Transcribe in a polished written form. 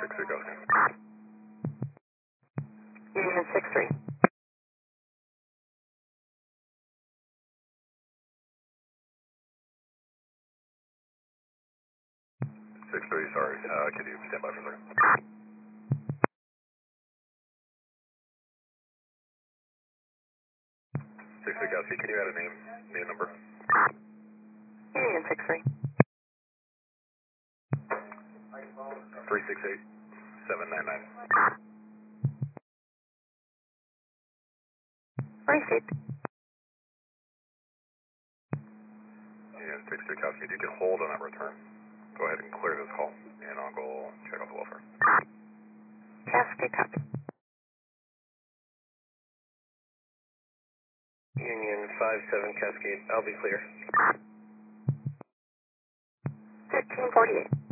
6-3, go ahead. Union 6-3. Sorry. Can you stand by for a second? 6-3, Kowski, can you add a name number? Union 6-3. 368-799. Received. And 6-3, Kowski, if you can hold on that return, go ahead and clear this call, and I'll go check out the welfare. Cascade copy. Union 5-7 Cascade, I'll be clear. 1548.